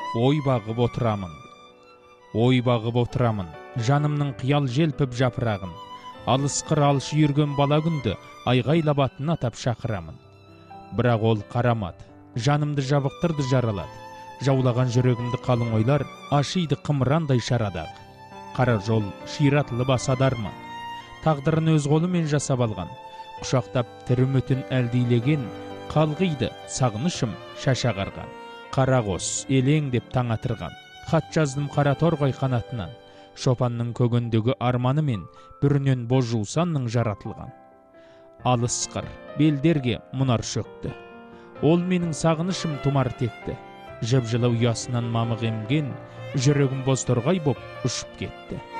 Ой бағып отырамын, жанымның қиял желпіп жапырағын. Алысқыр алшы жүрген бала күнді, айғайлап атын атап шақырамын. Бірақ ол қарамады, жанымды жабықтырды жаралады. Жаулаған жүрегімді қалың ойлар, ашиды қымырандай шарадағы. Қара жол ширатылы басадарман. Тағдырын өз қолымен жасап алған. Құшақтап тірімөтін әлдейлеген, қалғиды сағынышым шашағарған. Қара қос елең деп таң атырған. Хат жаздым қара торғай қанатынан. Шопанның көгіндегі арманымен бүрінен боз жусанның жаратылған. Алысқыр белдерге мұнар шөкті. Ол менің сағынышым тұмар текті. Жып-жылы ұясынан мамық емген, жүрегім боз торғай боп ұшып кетті.